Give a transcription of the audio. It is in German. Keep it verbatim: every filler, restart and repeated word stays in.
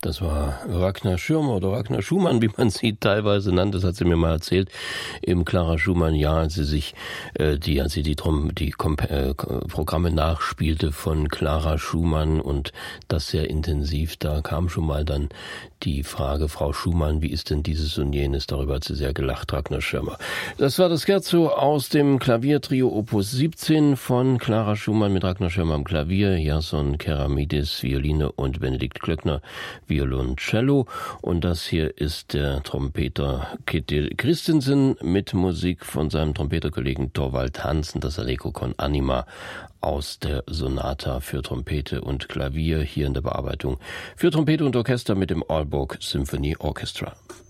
Das war Ragnar Schirmer oder Ragnar Schumann, wie man sie teilweise nannte. Das hat sie mir mal erzählt im Clara Schumann-Jahr, als sie sich äh, die, als sie die, Trom, die Kom äh, Programme nachspielte von Clara Schumann und das sehr intensiv. Da kam schon mal dann die Frage, Frau Schumann, wie ist denn dieses und jenes? Darüber hat sie sehr gelacht, Ragnar Schirmer. Das war das Scherzo aus dem Klaviertrio Opus siebzehn von Clara Schumann mit Ragnar Schirmer am Klavier, Jason Keramidis Violine und Benedikt Klöckner Violoncello. Und das hier ist der Trompeter Kjetil Christensen mit Musik von seinem Trompeterkollegen Thorvald Hansen, das Allegro con Anima aus der Sonata für Trompete und Klavier, hier in der Bearbeitung für Trompete und Orchester mit dem Aalborg Symphony Orchestra.